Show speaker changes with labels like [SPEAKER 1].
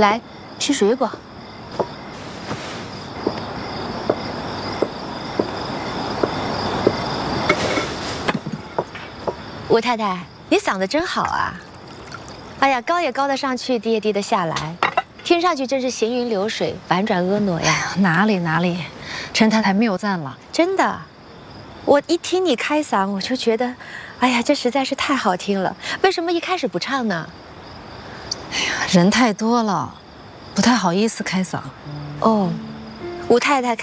[SPEAKER 1] 来，吃水果。吴太太，你嗓子真好啊！哎呀，高也高得上去，低也低得下来，听上去真是行云流水，婉转婀娜呀。
[SPEAKER 2] 哪里哪里，陈太太谬赞了。
[SPEAKER 1] 真的，我一听你开嗓，我就觉得，哎呀，这实在是太好听了。为什么一开始不唱呢？
[SPEAKER 2] 哎呀，人太多了，不太好意思开嗓。
[SPEAKER 1] 哦，吴太太